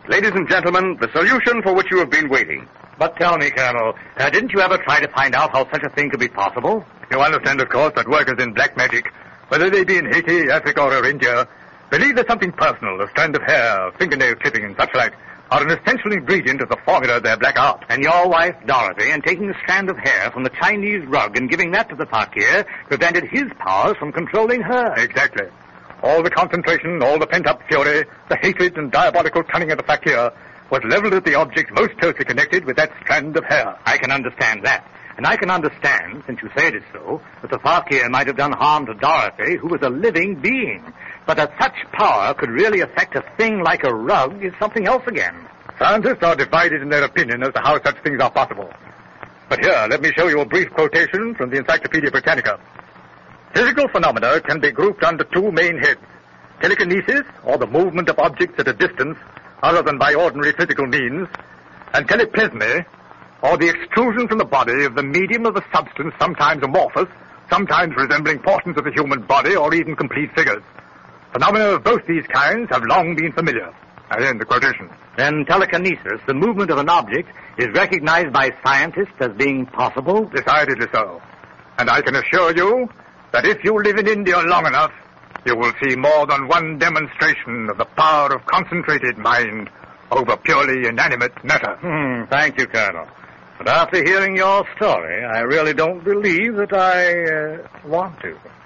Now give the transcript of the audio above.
Ladies and gentlemen, the solution for which you have been waiting. But tell me, Colonel, didn't you ever try to find out how such a thing could be possible? You understand, of course, that workers in black magic, whether they be in Haiti, Africa, or India, believe that something personal, a strand of hair, fingernail clipping, and such like, are an essential ingredient of the formula of their black art. And your wife, Dorothy, in taking a strand of hair from the Chinese rug and giving that to the fakir, prevented his powers from controlling her. Exactly. All the concentration, all the pent-up fury, the hatred and diabolical cunning of the fakir was leveled at the object most closely connected with that strand of hair. I can understand that. And I can understand, since you say it is so, that the fakir might have done harm to Dorothy, who was a living being. But that such power could really affect a thing like a rug is something else again. Scientists are divided in their opinion as to how such things are possible. But here, let me show you a brief quotation from the Encyclopedia Britannica. Physical phenomena can be grouped under two main heads. Telekinesis, or the movement of objects at a distance other than by ordinary physical means, and teleplasmy, or the extrusion from the body of the medium of a substance sometimes amorphous, sometimes resembling portions of the human body or even complete figures. Phenomena of both these kinds have long been familiar. I end the quotation. Then telekinesis, the movement of an object, is recognized by scientists as being possible? Decidedly so. And I can assure you that if you live in India long enough, you will see more than one demonstration of the power of concentrated mind over purely inanimate matter. Thank you, Colonel. But after hearing your story, I really don't believe that I want to.